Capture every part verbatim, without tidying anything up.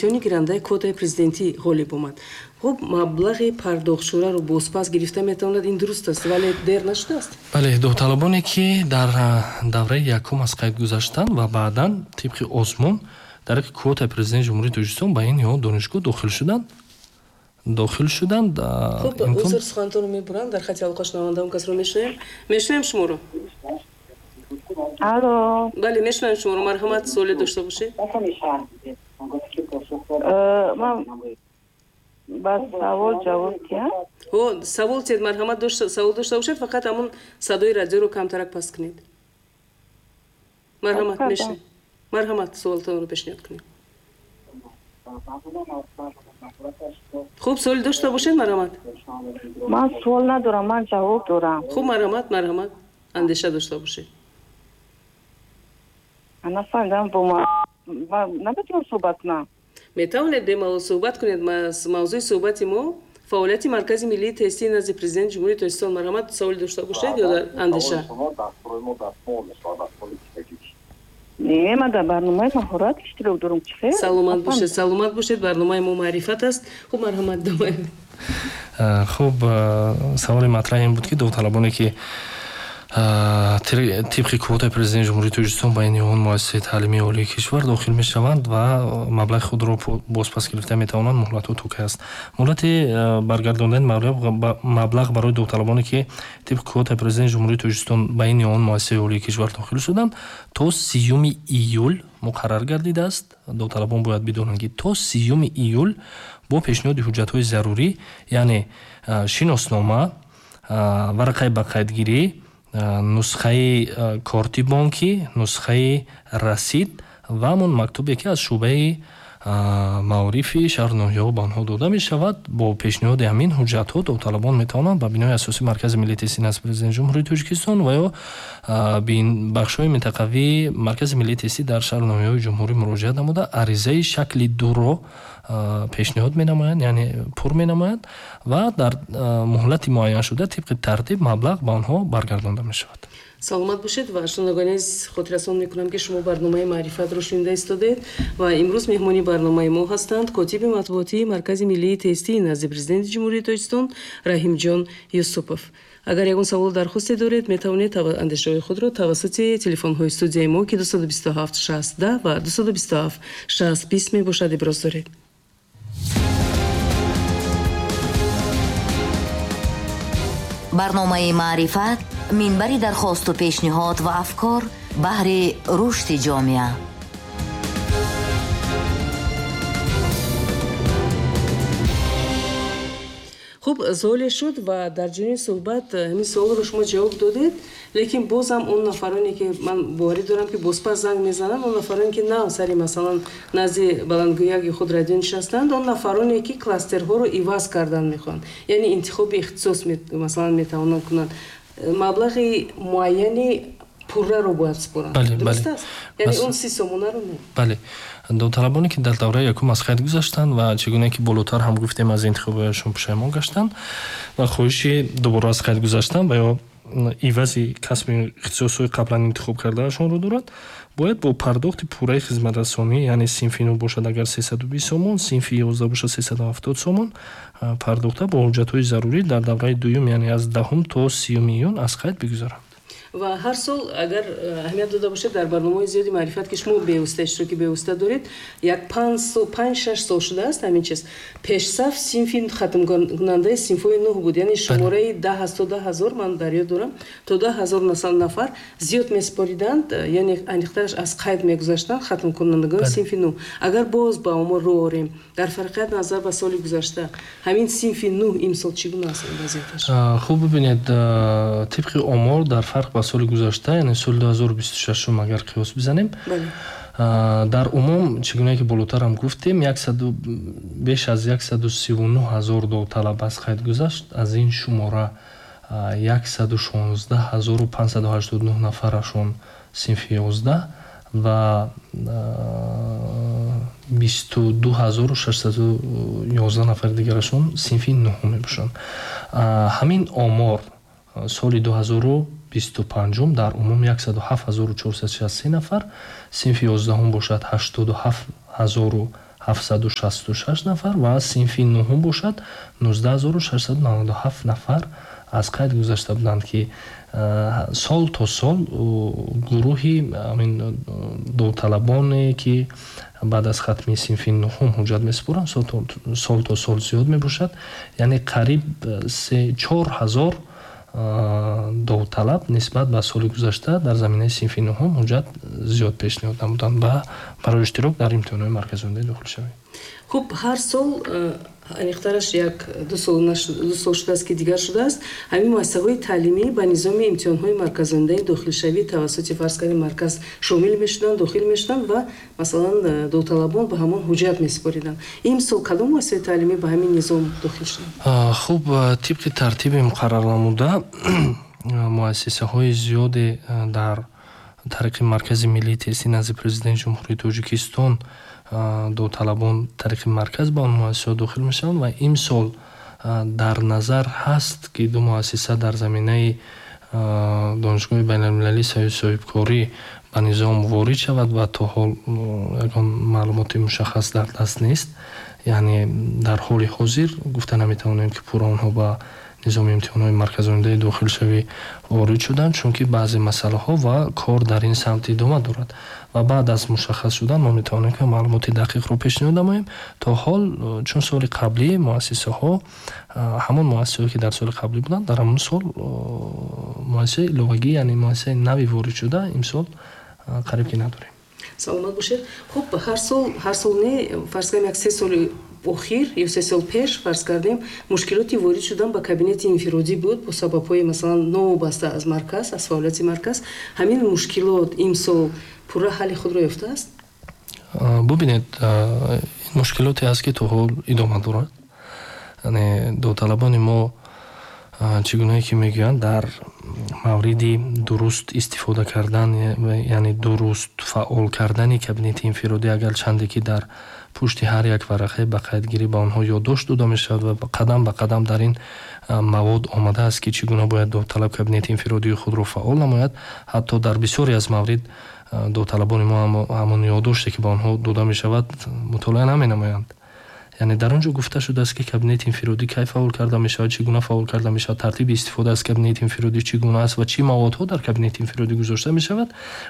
имтиҳони гирандаи квотаи президентӣ ғолиб омад. хуб маблағи пардохтшураро бозпас гирифта метавонад, ин дуруст аст, вале дер нашудааст. бале довталабоне ки дар давраи якум аз қайд гузаштанд ва баъдан тибқи озмун дар квотаи президенти ҷумҳурии Тоҷикистон ба ин ё донишгоҳ дохил шуданд дохил шуданд. хуб узр суханатонро мебуранд, дар хати алоқа шунавандаам касро мешунем мешунем шуморо. алло, бале мешунем шуморо. марҳамат, суоле дошта бошед. ман ба савол ҷавоб диҳам. ҳо савол тед, марҳамат, дошта савол дошта бошед, фақат ҳамун садои радиоро камтарак паст кунед. марҳамат, мешунем. марҳамат, суолтонро пешниҳод кунед. хуб, суоли дошта бошед. марҳамат. ман суол надорам, ман ҷавоб дорам. хуб, марҳамат, марҳамат, андеша дошта бошед. нафаҳмидам, бо ма наметавонам суҳбат кунам. метавонед бемалол суҳбат кунед. мавзӯи суҳбати мо фаъолияти маркази миллии тестии назди президенти ҷумҳурии Тоҷикистон. марҳамат, саволи дошта бошед ё дар андеша. не, ман дар барномаи маҳорат иштирок дорам. чӣ хел? саломат бошед, саломат бошед. барномаи мо маърифат аст. хуб, марҳамат, домаед. хуб, саволи матраҳ ин буд ки довталабоне ки тибқи квотаи президенти ҷумҳурии Тоҷикистон ба ин ён муассисаи таълимии олии кишвар дохил мешаванд ва маблағи худро бозпас гирифта метавонанд. муҳлату тука аст. муҳлати баргардондани маблағ барои довталабоне ки тибқи квотаи президенти ҷумҳурии Тоҷикистон ба ин ён муассисаи олии кишвар дохил шуданд то сиюми июл муқаррар гардидааст. довталабон бояд бидонанд ки то сиюми июл бо пешниҳоди ҳуҷҷатҳои зарурӣ, яъне шиноснома, варақаи бақайдгирӣ, нусхаи корти бонкӣ, нусхаи расид ва ҳамон мактубе ки аз шуъбаи маорифи шаҳру ноҳияҳо ба онҳо дода мешавад. бо пешниҳоди ҳамин ҳуҷҷатҳо довталабон метавонанд ба бинои асоси маркази миллии тестии назди президенти ҷумҳурии Тоҷикистон ва ё бахшҳои минтақавии маркази миллии тестӣ дар шаҳру ноҳияҳои ҷумҳурӣ муроҷиат намуда аризаи шакли дуро пешниҳод менамоянд, яъне пур менамоянд ва дар муҳлати муайяншуда тибқи тартиб маблағ ба онҳо баргардонда мешавад. саломат бошед ва шунавандагони азиз, хотиррасон мекунам ки шумо барномаи маърифатро шунида истодед ва имрӯз меҳмони барномаи мо ҳастанд котиби матбуотии маркази миллии тестии назди президенти ҷумҳурии Тоҷикистон Раҳимҷон Юсупов. агар ягон савол дархосте доред, метавонед андешаҳои худро тавассути телефонҳои студияи мо ки дуюст бисту ҳафт шаст да ва дуюст бисту ҳафт шаст бист мебошад иброз доред. барномаи маърифат минбари дархосту пешниҳод ва афкор баҳри рушди ҷомеа. хуб, суоле шуд ва дар ҷони суҳбат ҳамин суолро шумо ҷавоб додед, лекин бозам он нафароне ки ман боварӣ дорам ки бозпас занг мезананд, он нафароне ки на сари масалан назди баландгӯяги худ радио нишастанд, он нафароне ки кластерҳоро иваз кардан мехоҳанд, яъне интихоби ихтисос масалан метавонанд кунанд, маблағи муайяни пурраро бояд споранд. дуруст аст? яъне он си сомонаро не. бале довталабоне ки дар давраи якум аз қайд гузаштанд ва чӣ гуне ки болотар ҳам гуфтем аз интихобиашон пушаймон гаштанд ва хоҳиши дубора аз қайд гузаштан ва ё ивази касби ихтисосҳои қаблан интихоб кардаашонро дорад, бояд бо пардохти пурраи хизматрасонӣ, яъне синфи нӯ бошад агар сесаду бист сомон, синфи ёздаҳ бошад сесаду ҳафтод сомон пардохта бо ҳуҷҷатҳои зарурӣ дар давраи дуюм, яъне аз даҳум то сиюми июн аз қайд бигузаранд. ва ҳар сол агар аҳамият дода бошед дар барномаҳои зиёди маърифат ки шумо бевосита иштироки бевосита доред, як панҷ шаш сол шудааст ҳамин чиз. пешсаф синфи хатмкунандаи синфҳои нӯҳ буд, яъне шумораи даҳ аз то даҳ ҳазор ман дар ёд дорам, то даҳ ҳазор нафар зиёд месупориданд, яъне аниқтараш аз қайд мегузаштанд хатмкунандагони синфи нӯҳ. агар боз ба омор ро орем дар фарқият назар ба соли гузашта, ҳамин синфи нӯҳ имсол чӣ гуна аст вазъияташ? хуб бибинед, тибқи омор дар фарқ ба соли гузашта, яъне соли дуҳазору бисту шаш агар қиёс бизанем, дар умум чӣ гуне ки болотарам гуфтем, беш аз яксаду сиву нӯҳ ҳазор довталаб аз қайд гузашт. аз ин шумора яксаду шонздаҳ ҳазору панҷсаду ҳаштоду нӯҳ нафарашон синфи ёздаҳ ва бисту ду ҳазору шашсаду ёздаҳ нафари дигарашон синфи нӯҳум мебошанд. ҳамин омор соли дуҳазору бисту панҷум дар умум яксаду ҳафт ҳазору чорсаду шасту се нафар, синфи ёздаҳум бошад ҳаштоду ҳафт ҳазору ҳафтсаду шасту шаш нафар ва синфи нӯҳум бошад нуздаҳ ҳазору шашсаду наводу ҳафт нафар аз қайд гузашта буданд, ки сол то сол гурӯҳи довталабоне ки баъд аз хатми синфи нӯҳум ҳуҷҷат месупоранд сол то сол зиёд мебошад. Яъне қариб се чор ҳазор довталаб нисбат ба соли гузашта дар заминаи синфи нӯҳум ҳуҷҷат зиёд пешниҳод намуданд ба барои иштирок дар имтиҳонҳои марказоидаи дохилшавӣ. хуб ҳар сол аниқтараш як ду сол шудааст ки дигар шудааст, ҳамин муассисаҳои таълимӣ ба низоми имтиҳонҳои марказоидаи дохилшавӣ тавассути фарз кардем марказ шомил мешуданд, дохил мешуданд ва масалан довталабон ба ҳамон ҳуҷҷат месупориданд. Имсол кадом муассисаи таълимӣ ба ҳамин низом дохил шуданд? Хуб, тибқи тартиби муқаррар намуда муассисаҳои зиёде дар тариқи маркази миллии тестӣ назди президенти ҷумҳурии Тоҷикистон довталабон тариқи марказ ба он муассисаҳо дохил мешаванд ва имсол дар назар ҳаст ки ду муассиса дар заминаи донишгоҳи байналмилалии соҳиби соҳибкорӣ ба низом ворид шавад ва то ҳол ягон маълумоти мушаххас дар даст нест. Яъне дар ҳоли ҳозир гуфта наметавонем ки пурра онҳо ба низоми имтиҳонҳои марказоидаи дохилшавӣ ворид шуданд, чунки баъзе масъалаҳо ва кор дар ин самт идома дорад ва баъд аз мушаххас шудан мо метавонем ки маълумоти дақиқро пешниҳод намоем. То ҳол чун соли қаблӣ муассисаҳо ҳамон муассисаҳое ки дар соли қаблӣ буданд дар ҳамон сол муассисаи иловагӣ, яъне муассисаи нави ворид шуда имсол қариб ки надорем. Саломат бошед. Хуб, ҳар сол ҳар сол не фарз кардем як се соли охир ё се сол пеш фарз кардем мушкилоти ворид шудан ба кабинети инфиродӣ буд бо сабабҳои масалан новобаста аз марказ, аз фаъолияти марказ. Ҳамин мушкилот имсол пурра ҳалли худро ёфтааст? Бубинед, мушкилоте аст ки то ҳол идома дорад. Яъне довталабони мо чӣ гуное ки мегӯянд дар мавриди дуруст истифода кардан, яъне дуруст фаъол кардани кабинети инфиродӣ агарчанде ки дар пушти ҳар як варақа ба қайдгирӣ ба онҳо ёддошт дода мешавад ва қадам ба қадам дар ин мавод омадааст ки чӣ гуна бояд довталаб кабинети инфиродии худро фаъол намояд. Ҳатто дар бисёре аз маврид довталабони мо ҳамон ёддоште ки ба онҳо дода мешавад мутолиа наменамоянд. Яъне дар он ҷо гуфта шудааст ки кабинети инфиродӣ кай фаъол карда мешавад, чӣ гуна фаъол карда мешавад, тартиби истифода аз кабинети инфиродӣ чӣ гуна аст ва чӣ маводҳо дар кабинети инфиродӣ гузошта мешавад.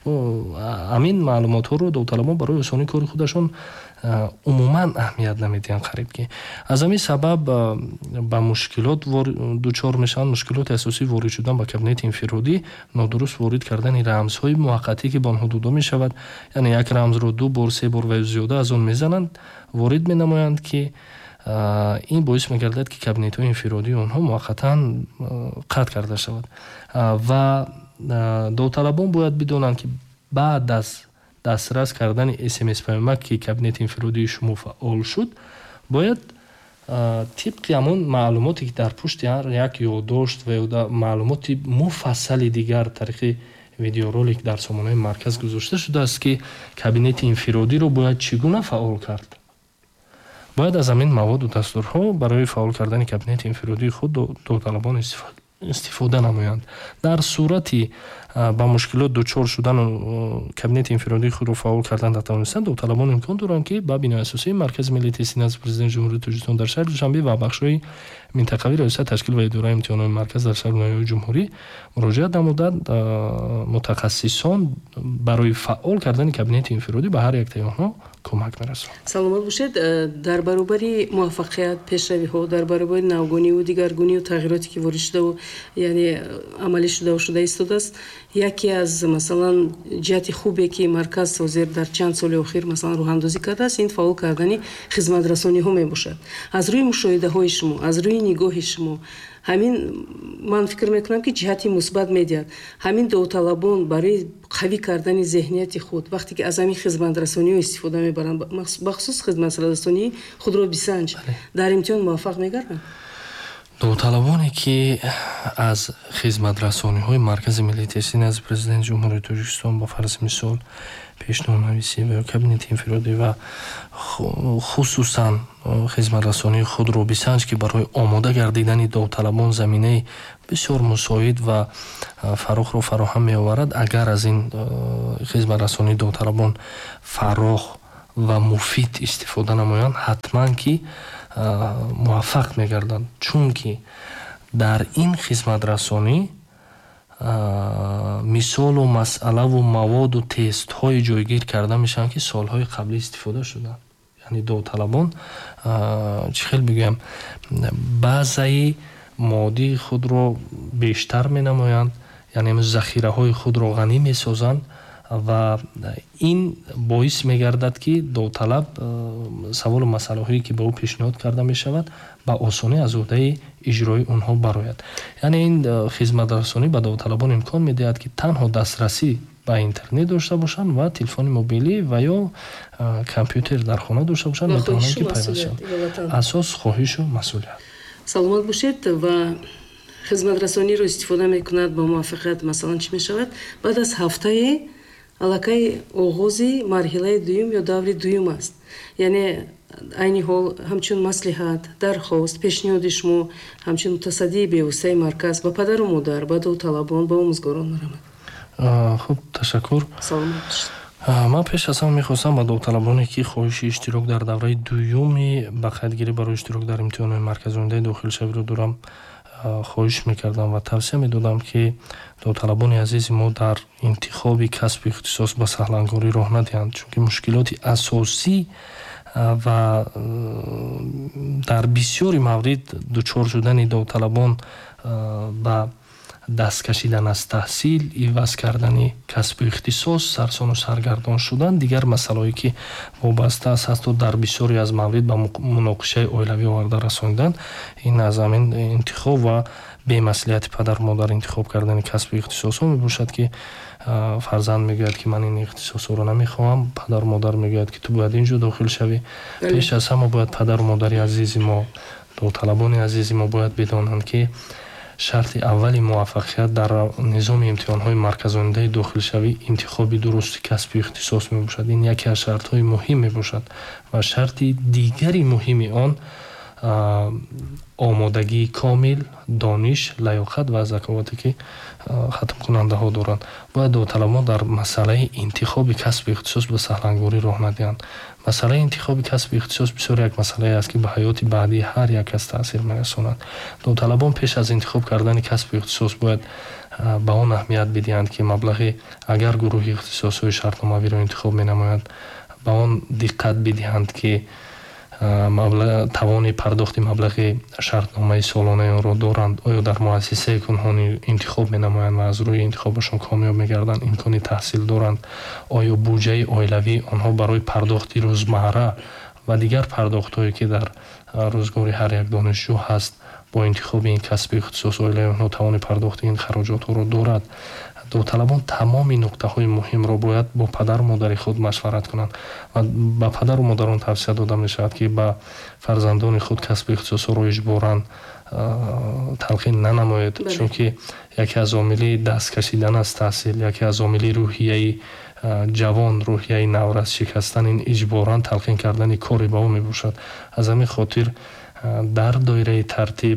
ҳамин маълумотҳоро довталабон барои осонии кори худашон умуман аҳамият намедиҳанд. қариб ки аз ҳамин сабаб ба мушкилот дучор мешаванд. мушкилоти асосӣ ворид шудан ба кабинети инфиродӣ, нодуруст ворид кардани рамзҳои муваққатӣ ки ба онҳо дода мешавад. Яъне як рамзро ду бор се бор ва зиёда аз он мезананд, ворид менамоянд ки ин боис мегардад ки кабинетҳои инфиродии онҳо муваққатан қатъ карда шавад ва довталабон бояд бидонанд ки баъд аз дастрас кардани смс паёмак ки кабинети инфиродии шумо фаъол шуд, бояд тибқи ҳамон маълумоте ки дар пушти ҳар як ёддошт ва ё маълумоти муфассали дигар тариқи видеоролик дар сомонаи марказ гузошта шудааст ки кабинети инфиродиро бояд чӣ гуна фаъол кард. Бояд аз ҳамин маводу дастурҳо барои фаъол кардани кабинети инфиродии худ довталабон истифода намоянд. Дар сурати ба мушкилот дучор шудан кабинети инфиродии худро фаъол кардан натавонистанд, довталабон имкон доранд ки ба бинои асосии маркази миллии тестӣ назди президенти ҷумҳурии Тоҷикистон дар шаҳри Душанбе ва бахшҳои минтақавӣ раёсат ташкил ва идораи имтиҳонҳои марказ дар шаҳри нояби ҷумҳурӣ муроҷиат намуданд. мутахассисон барои фаъол кардани кабинети инфиродӣ ба ҳар яктаи онҳо кӯмак мерасонанд. Саломат бошед. дар баробари муваффақият, пешравиҳо, дар баробари навгониву дигаргуниву тағйироте ки ворид шудаву яъне амалӣ шудаву шуда истодааст, яке аз масалан ҷиҳати хубе ки марказ ҳозир дар чанд соли охир масалан роҳандозӣ кардааст, ин фаъол кардани хизматрасониҳо мебошад. Аз рӯи мушоҳидаҳои шумо, аз рӯи нигоҳи шумо, ҳамин ман фикр мекунам ки ҷиҳати мусбат медиҳад. ҳамин довталабон барои қавӣ кардани зеҳнияти худ вақте ки аз ҳамин хизматрасониҳо истифода мебаранд, бахусус хизматрасонии худро бисанҷ, дар имтиҳон муваффақ мегарданд? довталабоне ки аз хизматрасониҳои маркази миллии тестӣ назди президенти ҷумҳурии Тоҷикистон ба фарзи мисол пешниҳоднависӣ ва ё кабинети инфиродӣ ва хусусан хизматрасонии худро бисанҷ ки барои омода гардидани довталабон заминаи бисёр мусоид ва фарохро фароҳам меоварад. Агар аз ин хизматрасонии довталабон фарох ва муфид истифода намоянд, ҳатман ки муваффақ мегарданд. чунки дар ин хизматрасонӣ мисолу масъалаву маводу тестҳои ҷойгир карда мешаванд ки солҳои қаблӣ истифода шуданд. яъне довталабон чӣ хел бигӯям, баъзаи моддии худро бештар менамоянд, яъне захираҳои худро ғанӣ месозанд ва ин боис мегардад ки довталаб саволу масъалаҳое ки ба ӯ пешниҳод карда мешавад ба осонӣ аз ӯҳдаи иҷрои онҳо барояд. яъне ин хизматрасонӣ ба довталабон имкон медиҳад ки танҳо дастрасӣ ба интернет дошта бошанд ва телефони мобилӣ ва ё компютер дар хона дошта бошанд, метавонанд ки пайвастшаванд. асос хоҳишу масъулият. саломат бошед. ва хизматрасониро истифода мекунад ба муваффақият. Масалан чӣ мешавад? Баъд аз ҳафтае аллакай оғози марҳилаи дуюм ё даври дуюм аст. яъне айни ҳол ҳамчун маслиҳат, дархост, пешниҳоди шумо ҳамчун мутасаддии бевоситаи марказ ба падару модар, ба довталабон, ба омӯзгорон марамад. хуб, ташаккур. саломат бошед. ман пеш аз ҳама мехостам ба довталабоне ки хоҳиши иштирок дар давраи дуюми ба қайдгирӣ барои иштирок дар имтиҳонои марказонидаи дохилшавиро дорам хоҳиш мекардам ва тавсия медодам ки довталабони азизи мо дар интихоби касбу ихтисос ба саҳлангорӣ роҳ надиҳанд, чунки мушкилоти асосӣ ва дар бисёри маврид дучор шудани довталабон ба даст кашидан аз таҳсил, иваз кардани касбу ихтисос, сарсону саргардон шудан, дигар масъалаҳое ки вобаста аст ҳатто дар бисёре аз маврид ба муноқишаи оилавӣ оварда расонидан. ин аз ҳамин интихоб ва бемаслиҳати падару модар интихоб кардани касбу ихтисосҳо мебошад ки фарзанд мегӯяд ки ман ин ихтисосҳоро намехоҳам, падару модар мегӯяд ки ту бояд ин ҷо дохил шавӣ. пеш аз ҳама бояд падару модари азизи мо, довталабони азизи мо бояд бидонанд ки шарти аввали муваффақият дар низоми имтиҳонҳои марказонидаи дохилшавӣ интихоби дурусти касбу ихтисос мебошад. ин яке аз шартҳои муҳим мебошад ва шарти дигари муҳими он омодагии комил, дониш, лаёқат ва заковате ки хатмкунандаҳо доранд. бояд довталабон дар масъалаи интихоби касбу ихтисос ба саҳлангорӣ роҳ надиҳанд. масъалаи интихоби касбу ихтисос бисёр як масъалае аст ки ба ҳаёти баъдии ҳар як кас таъсир мерасонад. довталабон пеш аз интихоб кардани касбу ихтисос бояд ба он аҳамият бидиҳанд ки маблағи, агар гурӯҳи ихтисосҳои шартномавиро интихоб менамоянд, ба он диққат бидиҳанд ки тавони пардохти маблағи шартномаи солонаи онро доранд, оё дар муассисае ки онҳо интихоб менамоянд ва аз рӯи интихобашон камёб мегарданд имкони таҳсил доранд, оё буҷаи оилавӣ онҳо барои пардохти рӯзмарра ва дигар пардохтҳое ки дар рӯзгори ҳар як донишҷӯ ҳаст, бо интихоби ин касби ихтисос оилаи онҳо тавони пардохти ин хароҷотҳоро дорад. довталабон тамоми нуқтаҳои муҳимро бояд бо падару модари худ машварат кунанд ва ба падару модарон тавсия дода мешавад ки ба фарзандони худ касбу ихтисосҳоро иҷборан талқин нанамоед, чунки яке аз омили даст кашидан аз таҳсил, яке аз омили рӯҳияи ҷавон, рӯҳияи наврас шикастан ин иҷборан талқин кардани кори ба ӯ мебошад. аз ҳамин хотир дар доираи тартиб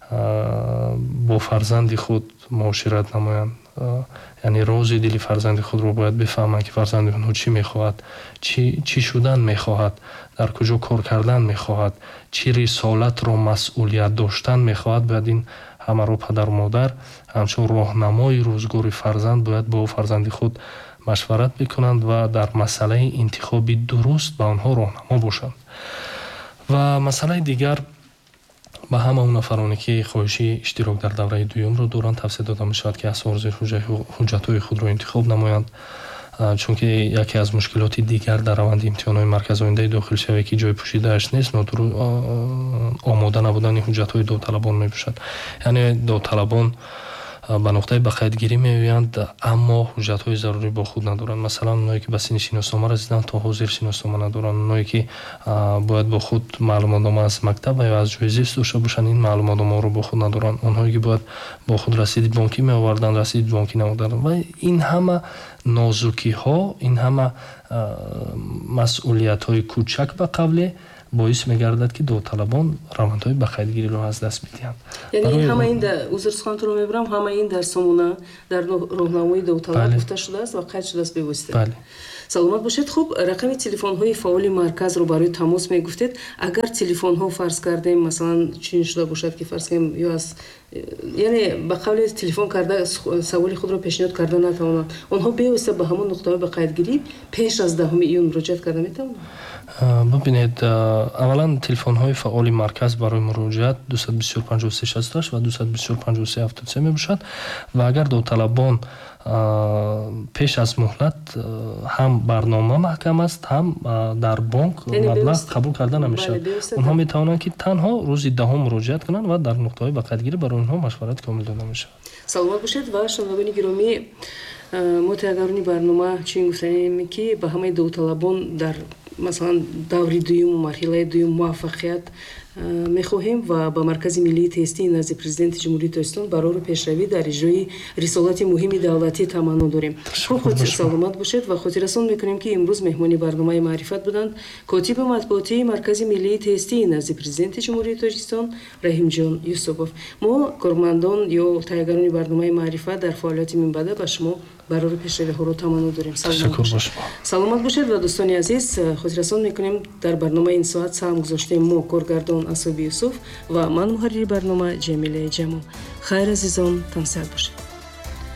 бо фарзанди худ муошират намоянд, яъне рози дили фарзанди худро бояд бифаҳманд ки фарзанди онҳо чӣ мехоҳад, чӣ шудан мехоҳад, дар куҷо кор кардан мехоҳад, чӣ рисолатро масъулият доштан мехоҳад. бояд ин ҳамаро падару модар ҳамчун роҳнамои рӯзгори фарзанд бояд бо фарзанди худ машварат бикунанд ва дар масъалаи интихоби дуруст ба онҳо роҳнамо бошанд. ва масъалаи дигар, ба ҳама он нафароне ки хоҳиши иштирок дар давраи дуюмро доранд тавсия дода мешавад ки аз орзуи ҳуҷҷатҳои худро интихоб намоянд, чунки яке аз мушкилоти дигар дар раванди имтиҳонҳои марказонидаи дохилшавӣ ки ҷой пӯшидааш нест, омода набудани ҳуҷҷатҳои довталабон мебошад. яъне довталабон ба нуқтаи ба қайдгирӣ меоянд, аммо ҳуҷҷатҳои зарурӣ бо худ надоранд. масалан оное ки ба синни шиноснома расиданд, то ҳозир шиноснома надоранд. оное ки бояд бо худ маълумотнома аз мактаб ва ё аз ҷои зист дошта бошанд, ин маълумотномаро бо худ надоранд. онҳое ки бояд бо худ расиди бонкӣ меоварданд, расиди бонкӣ наоварданд. ва ин ҳама нозукиҳо, ин ҳама масъулиятҳои кӯчак ба қавле боис мегардад ки довталабон равандҳои ба қайдгириро аз даст бидиҳанд. яъне ҳама ин узр суханатонро мебарам, ҳама ин дар сомона дар роҳнамои довталаб гуфта шудааст ва қайд шудааст бевосита. саломат бошед. Хуб, рақами телефонҳои фаъоли марказро барои тамос мегуфтед. Агар телефонҳо фарз кардем масалан чунин шуда бошад ки фарз кардем ё аз яъне ба қавле телефон карда саволи худро пешниҳод карда натавонанд, онҳо бевосита ба ҳамон нуқтаҳои ба қайдгирӣ пеш аз даҳуми июн муроҷиат карда метавонанд? бубинед, аввалан телефонҳои фаъоли марказ барои муроҷиат дуйсад и бисёр панҷоҳу се шасту ҳашт ва дуйсад и бисёр панҷоҳу се ҳафтоду се мебошад ва агар довталабон пеш аз муҳлат ҳам барнома маҳкам аст, ҳам дар бонк маблағ қабул карда намешавад, онҳо метавонанд ки танҳо рӯзи даҳум муроҷиат кунанд ва дар нуқтаҳои ба қайдгирӣ барои онҳо машварати комил дода мешавад. саломат бошед. ва шунавандарони гиромӣ, мо тайёргарони барнома чунин гуфтаем ки ба ҳамаи довталабон дар масалан даври дуюму марҳилаи дуюм муваффақият мехоҳем ва ба маркази миллии тестии назди президенти ҷумҳурии Тоҷикистон барори пешравӣ дар иҷрои рисолати муҳими давлатӣ таманно дорем. саломат бошед ва хотиррасон мекунем ки имрӯз меҳмони барномаи маърифат буданд котиби матбуотии маркази миллии тестии назди президенти ҷумҳурии Тоҷикистон Раҳимҷон Юсупов. мо кормандон ё тайёргарони барномаи маърифат дар фаъолияти минбаъда ба шумо барори пешравиҳоро таманно дорем. саломат бошед ва дӯстони азиз, хотиррасон мекунем дар барномаи ин соат саҳм гузоштем мо коргардон Асоби Юсуф ва ман муҳаррири барнома Ҷамилаи Ҷамол. хайр азизон, тамсият бошед.